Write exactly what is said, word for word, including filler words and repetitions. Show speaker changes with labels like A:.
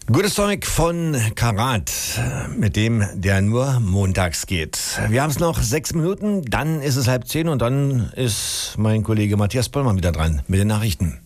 A: Gutes Zeug von Karat, mit dem der nur montags geht. Wir haben es noch sechs Minuten, dann ist es halb zehn und dann ist mein Kollege Matthias Pollmann wieder dran mit den Nachrichten.